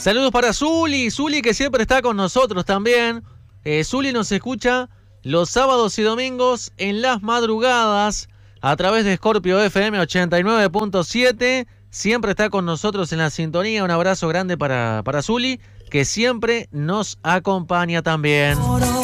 Saludos para Zuli que siempre está con nosotros también. Zuli nos escucha los sábados y domingos en las madrugadas a través de Scorpio FM 89.7. Siempre está con nosotros en la sintonía. Un abrazo grande para Zuli, que siempre nos acompaña también.